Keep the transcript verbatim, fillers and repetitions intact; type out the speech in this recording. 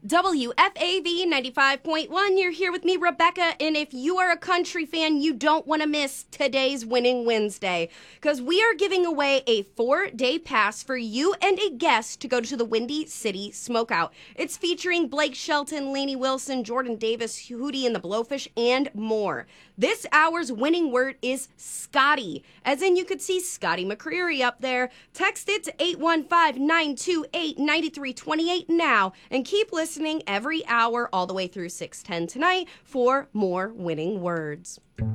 W F A V ninety-five point one, you're here with me, Rebecca, and if you are a country fan, you don't want to miss today's Winning Wednesday, because we are giving away a four-day pass for you and a guest to go to the Windy City Smokeout. It's featuring Blake Shelton, Lainey Wilson, Jordan Davis, Hootie and the Blowfish, and more. This hour's winning word is Scotty, as in you could see Scotty McCreery up there. Text it to eight one five, nine two eight, nine three two eight now, and keep listening every hour all the way through six ten tonight for more winning words.